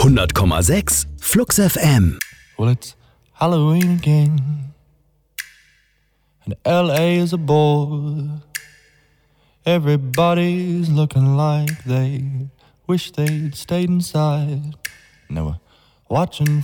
100,6 Flux FM. Well, it's Halloween again, and LA is a bore. Everybody's looking like they wish they'd stayed inside. And they were watching